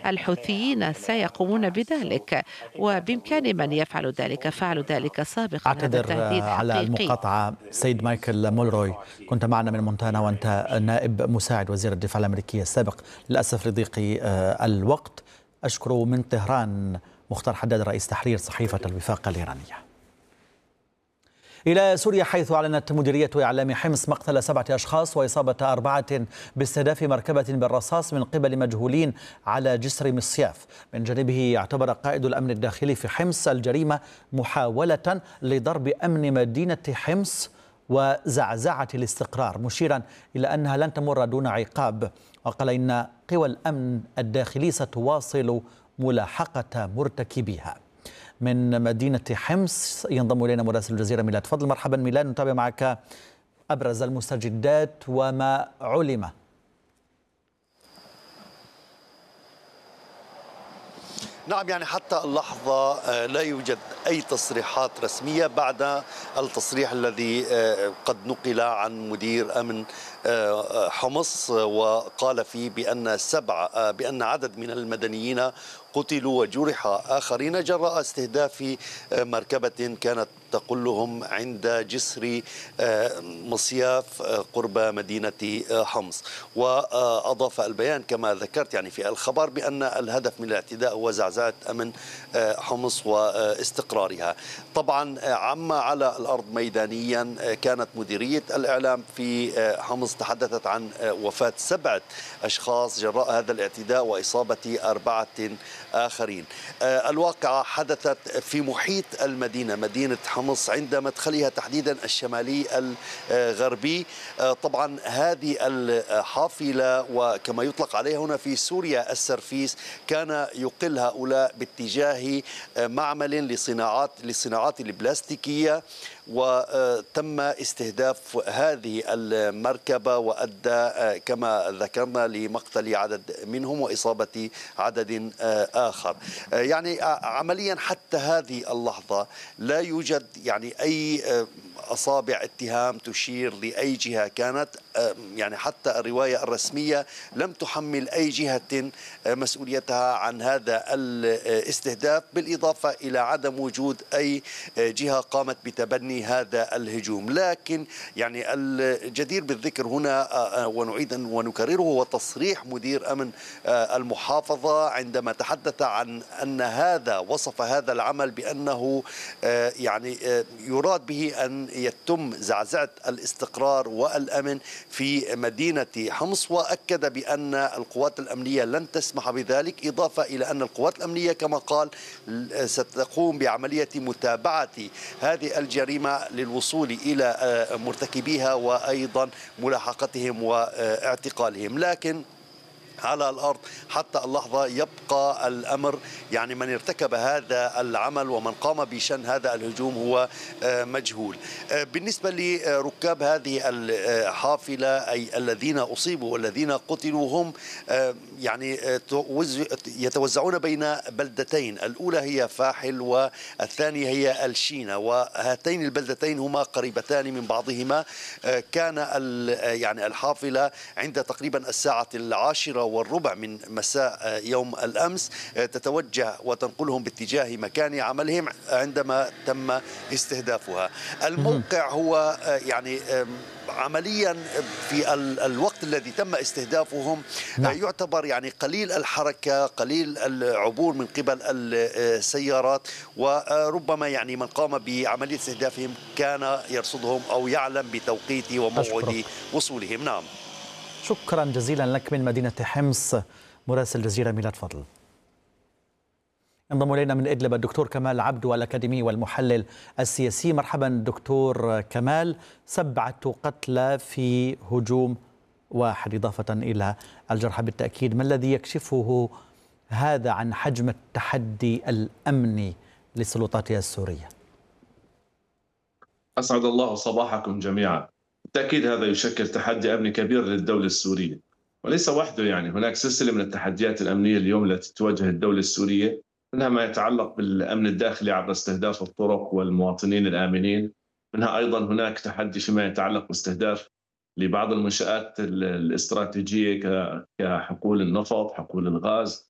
الحوثيين سيقومون بذلك، وبإمكان من يفعل ذلك فعلوا ذلك سابقا. هذا أعتذر تهديد على حقيقي. المقاطعة سيد مايكل مولروي، كنت معنا من مونتانا وأنت نائب مساعد وزير الدفاع الأمريكي السابق، للأسف لضيق الوقت. أشكر من طهران مختار حداد رئيس تحرير صحيفة الوفاق الإيرانية. إلى سوريا، حيث أعلنت مديرية إعلام حمص مقتل 7 أشخاص وإصابة 4 باستهداف مركبة بالرصاص من قبل مجهولين على جسر مصياف. من جانبه اعتبر قائد الأمن الداخلي في حمص الجريمة محاولة لضرب أمن مدينة حمص وزعزعة الاستقرار، مشيرا إلى أنها لن تمر دون عقاب. وقال إن قوى الأمن الداخلي ستواصل ملاحقة مرتكبيها. من مدينة حمص ينضم إلينا مراسل الجزيرة ميلاد. تفضل. مرحبا ميلاد، نتابع معك أبرز المستجدات وما علم. نعم، يعني حتى اللحظة لا يوجد أي تصريحات رسمية بعد التصريح الذي قد نقل عن مدير أمن حمص، وقال فيه بأن عدد من المدنيين قتلوا وجرح آخرين جراء استهداف مركبة كانت تقلهم عند جسر مصياف قرب مدينة حمص. وأضاف البيان كما ذكرت يعني في الخبر بأن الهدف من الاعتداء هو زعزعة أمن حمص واستقرارها. طبعا عما على الأرض ميدانيا، كانت مديرية الإعلام في حمص تحدثت عن وفاة 7 أشخاص جراء هذا الاعتداء وإصابة 4 آخرين. الواقعة حدثت في محيط المدينة، مدينة حمص، عند مدخلها تحديدا الشمالي الغربي. طبعا هذه الحافلة، وكما يطلق عليها هنا في سوريا السرفيس، كان يقل هؤلاء باتجاه معمل للصناعات البلاستيكية، وتم استهداف هذه المركبة وأدى كما ذكرنا لمقتل عدد منهم وإصابة عدد آخر. يعني عمليا حتى هذه اللحظة لا يوجد يعني أي أصابع اتهام تشير لأي جهة كانت. يعني حتى الرواية الرسمية لم تحمل أي جهة مسؤوليتها عن هذا الاستهداف، بالإضافة إلى عدم وجود أي جهة قامت بتبني هذا الهجوم. لكن يعني الجدير بالذكر هنا ونعيد ونكرره هو تصريح مدير أمن المحافظة عندما تحدث عن أن وصف هذا العمل بأنه يعني يراد به أن يتم زعزعة الاستقرار والأمن في مدينة حمص، وأكد بأن القوات الأمنية لن تسمح بذلك، إضافة إلى أن القوات الأمنية كما قال ستقوم بعملية متابعة هذه الجريمة للوصول إلى مرتكبيها وأيضا ملاحقتهم واعتقالهم. لكن على الأرض حتى اللحظة يبقى الأمر يعني من ارتكب هذا العمل ومن قام بشن هذا الهجوم هو مجهول. بالنسبة لركاب هذه الحافلة أي الذين أصيبوا والذين قتلوا، هم يعني يتوزعون بين بلدتين، الأولى هي فاحل والثانية هي الشينة، وهاتين البلدتين هما قريبتان من بعضهما. كان يعني الحافلة عند تقريبا 10:10 من مساء يوم الأمس تتوجه وتنقلهم باتجاه مكان عملهم عندما تم استهدافها. الموقع هو يعني عمليا في الوقت الذي تم استهدافهم يعتبر يعني قليل الحركة، قليل العبور من قبل السيارات، وربما يعني من قام بعملية استهدافهم كان يرصدهم أو يعلم بتوقيت وموعد وصولهم. نعم، شكرا جزيلا لك من مدينة حمص مراسل الجزيرة ميلاد. فضل. انضم الينا من ادلب الدكتور كمال عبدو الأكاديمي والمحلل السياسي. مرحبا دكتور كمال. 7 قتلى في هجوم واحد إضافة إلى الجرحى بالتأكيد، ما الذي يكشفه هذا عن حجم التحدي الأمني للسلطات السورية؟ أسعد الله صباحكم جميعا. بالتأكيد هذا يشكل تحدي أمني كبير للدولة السورية، وليس وحده. يعني هناك سلسلة من التحديات الأمنية اليوم التي تواجه الدولة السورية، منها ما يتعلق بالأمن الداخلي عبر استهداف الطرق والمواطنين الآمنين، منها أيضا هناك تحدي فيما يتعلق باستهداف لبعض المنشآت الاستراتيجية كحقول النفط، حقول الغاز،